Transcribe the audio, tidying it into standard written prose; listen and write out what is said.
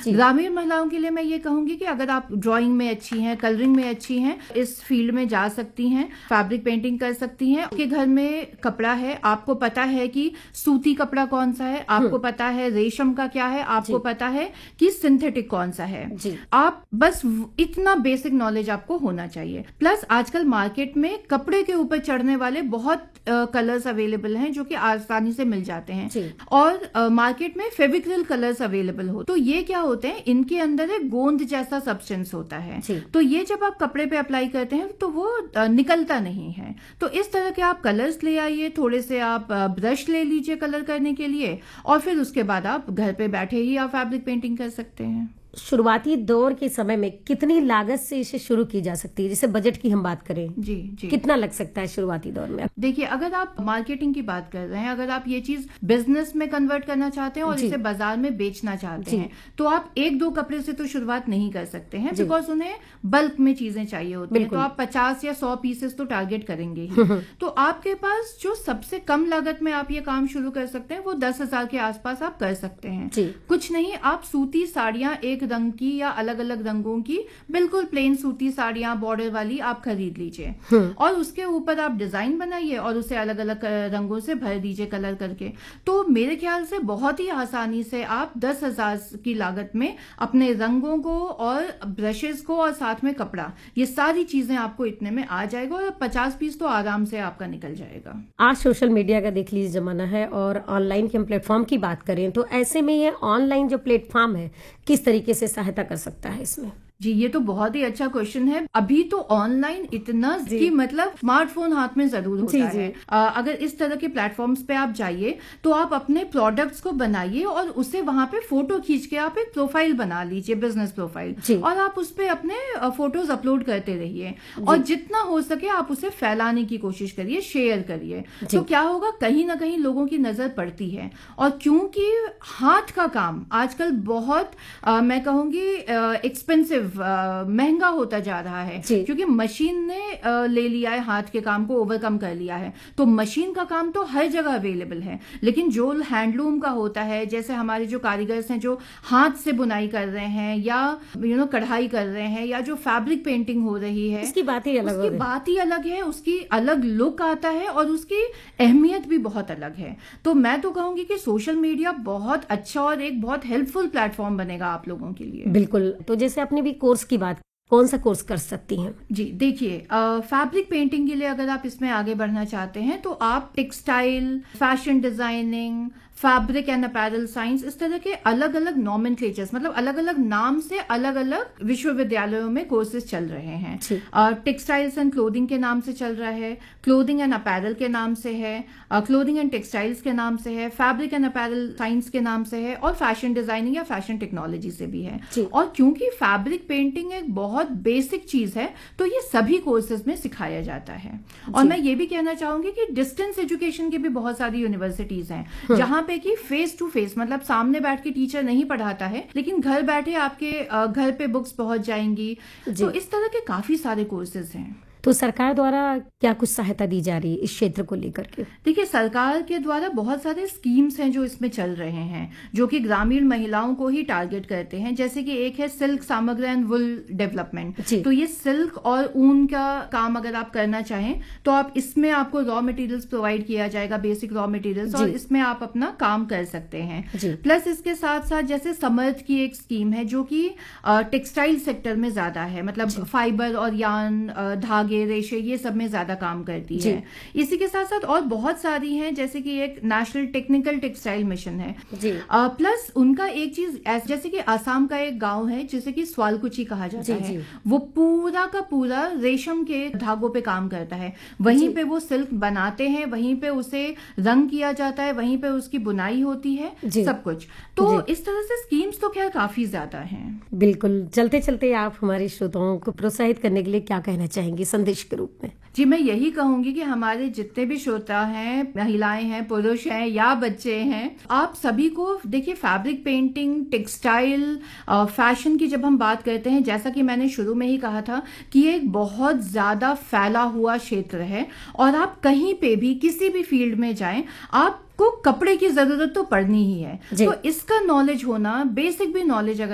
ग्रामीण महिलाओं के लिए मैं ये कहूंगी कि अगर आप ड्राइंग में अच्छी हैं, कलरिंग में अच्छी हैं, इस फील्ड में जा सकती हैं, फैब्रिक पेंटिंग कर सकती हैं। आपके घर में कपड़ा है, आपको पता है कि सूती कपड़ा कौन सा है, आपको पता है रेशम का क्या है, आपको पता है कि सिंथेटिक कौन सा है। आप बस इतना बेसिक नॉलेज आपको होना चाहिए। प्लस आजकल मार्केट में कपड़े के ऊपर चढ़ने वाले बहुत कलर्स अवेलेबल हैं जो कि आसानी से मिल जाते हैं, और मार्केट में फेविक्रिल कलर्स अवेलेबल हो। तो ये क्या होते हैं, इनके अंदर एक गोंद जैसा सब्सटेंस होता है, तो ये जब आप कपड़े पे अप्लाई करते हैं तो वो निकलता नहीं है। तो इस तरह के आप कलर्स ले आइए, थोड़े से आप ब्रश ले लीजिए कलर करने के लिए, और फिर उसके बाद आप घर पे बैठे ही आप फैब्रिक पेंटिंग कर सकते हैं। शुरुआती दौर के समय में कितनी लागत से इसे शुरू की जा सकती है? जैसे बजट की हम बात करें, जी कितना लग सकता है शुरुआती दौर में? देखिए, अगर आप मार्केटिंग की बात कर रहे हैं, अगर आप ये चीज बिजनेस में कन्वर्ट करना चाहते हैं और इसे बाजार में बेचना चाहते हैं, तो आप 1-2 कपड़े से तो शुरुआत नहीं कर सकते हैं, बिकॉज उन्हें बल्क में चीजें चाहिए होती है। तो आप 50 या 100 पीसेस तो टारगेट करेंगे ही। तो आपके पास जो सबसे कम लागत में आप ये काम शुरू कर सकते हैं वो 10,000 के आसपास आप कर सकते हैं। कुछ नहीं, आप सूती साड़ियां एक रंग की या अलग अलग रंगों की बिल्कुल प्लेन सूती साड़ियां बॉर्डर वाली आप खरीद लीजिए, और उसके ऊपर आप डिजाइन बनाइए और उसे अलग अलग रंगों से भर दीजिए कलर करके। तो मेरे ख्याल से बहुत ही आसानी से आप 10,000 की लागत में अपने रंगों को और ब्रशेस को और साथ में कपड़ा, ये सारी चीजें आपको इतने में आ जाएगा, और 50 पीस तो आराम से आपका निकल जाएगा। आज सोशल मीडिया का देख लीजिए जमाना है, और ऑनलाइन के हम प्लेटफॉर्म की बात करें तो ऐसे में ये ऑनलाइन जो प्लेटफॉर्म है किस तरीके से सहायता कर सकता है इसमें? जी, ये तो बहुत ही अच्छा क्वेश्चन है। अभी तो ऑनलाइन इतना कि मतलब स्मार्टफोन हाथ में जरूर होता है। अगर इस तरह के प्लेटफॉर्म्स पे आप जाइए तो आप अपने प्रोडक्ट्स को बनाइए और उसे वहां पे फोटो खींच के आप एक प्रोफाइल बना लीजिए, बिजनेस प्रोफाइल, और आप उस पे अपने फोटोज अपलोड करते रहिए, और जितना हो सके आप उसे फैलाने की कोशिश करिए, शेयर करिए। तो क्या होगा, कहीं ना कहीं लोगों की नजर पड़ती है। और क्योंकि हाथ का काम आजकल बहुत मैं कहूंगी एक्सपेंसिव, महंगा होता जा रहा है, क्योंकि मशीन ने ले लिया है हाथ के काम को, ओवरकम कर लिया है। तो मशीन का काम तो हर जगह अवेलेबल है, लेकिन जो हैंडलूम का होता है, जैसे हमारे जो कारीगर्स हैं जो हाथ से बुनाई कर रहे हैं या कढ़ाई कर रहे हैं, या जो फैब्रिक पेंटिंग हो रही है, उसकी बात ही अलग है, उसकी अलग लुक आता है और उसकी अहमियत भी बहुत अलग है। तो मैं तो कहूंगी कि सोशल मीडिया बहुत अच्छा और एक बहुत हेल्पफुल प्लेटफॉर्म बनेगा आप लोगों के लिए। बिल्कुल। तो जैसे आपने भी कोर्स की बात, कौन सा कोर्स कर सकती हैं? जी देखिए, फैब्रिक पेंटिंग के लिए अगर आप इसमें आगे बढ़ना चाहते हैं तो आप textile, fashion designing, fabric and apparel science, इस तरह के अलग अलग नॉमेनक्लेचर्स, मतलब अलग अलग नाम से अलग अलग विश्वविद्यालयों में कोर्सेज चल रहे हैं। टेक्सटाइल्स एंड क्लोथिंग के नाम से चल रहा है, क्लोथिंग एंड अपैरल के नाम से है, क्लोथिंग एंड टेक्सटाइल्स के नाम से है, फैब्रिक एंड अपैरल साइंस के नाम से है, और फैशन डिजाइनिंग या फैशन टेक्नोलॉजी से भी है। और क्योंकि फैब्रिक पेंटिंग एक बहुत बेसिक चीज है तो ये सभी कोर्सेज में सिखाया जाता है। और मैं ये भी कहना चाहूंगी कि डिस्टेंस एजुकेशन की भी बहुत सारी यूनिवर्सिटीज हैं जहां पे कि फेस टू फेस, मतलब सामने बैठ के टीचर नहीं पढ़ाता है, लेकिन घर बैठे आपके घर पे बुक्स पहुंच जाएंगी। तो इस तरह के काफी सारे कोर्सेज हैं। तो सरकार द्वारा क्या कुछ सहायता दी जा रही है इस क्षेत्र को लेकर के? देखिए, सरकार के द्वारा बहुत सारे स्कीम्स हैं जो इसमें चल रहे हैं, जो कि ग्रामीण महिलाओं को ही टारगेट करते हैं। जैसे कि एक है सिल्क सामग्री एंड वुल डेवलपमेंट। तो ये सिल्क और ऊन का काम अगर आप करना चाहें तो आप इसमें, आपको रॉ मटेरियल्स प्रोवाइड किया जाएगा, बेसिक रॉ मटेरियल्स, और इसमें आप अपना काम कर सकते हैं। प्लस इसके साथ साथ जैसे समर्थ की एक स्कीम है जो कि टेक्सटाइल सेक्टर में ज्यादा है, मतलब फाइबर और यार्न, धागे, रेशे, ये सब में ज्यादा काम करती है। इसी के साथ साथ और बहुत सारी हैं, जैसे कि एक नेशनल टेक्निकल टेक्सटाइल मिशन है। प्लस उनका एक चीज, जैसे कि आसाम का एक गांव है जिसे कि स्वालकुची कहा जाता है, वो पूरा का पूरा रेशम के धागों पे काम करता है। वहीं पे वो सिल्क बनाते हैं, वहीं पे उसे रंग किया जाता है, वहीं पे उसकी बुनाई होती है, सब कुछ। तो इस तरह से स्कीम्स तो खैर काफी ज्यादा हैं। बिल्कुल। चलते चलते आप हमारे श्रोताओं को प्रोत्साहित करने के लिए क्या कहना चाहेंगे संदेश के रूप में? जी, मैं यही कहूंगी कि हमारे जितने भी श्रोता हैं, महिलाएं हैं, पुरुष हैं या बच्चे हैं, आप सभी को देखिए, फैब्रिक पेंटिंग, टेक्सटाइल, फैशन की जब हम बात करते हैं, जैसा कि मैंने शुरू में ही कहा था कि ये एक बहुत ज्यादा फैला हुआ क्षेत्र है, और आप कहीं पे भी किसी भी फील्ड में जाएं, आप को कपड़े की जरूरत तो पड़नी ही है। तो इसका नॉलेज होना, बेसिक भी नॉलेज अगर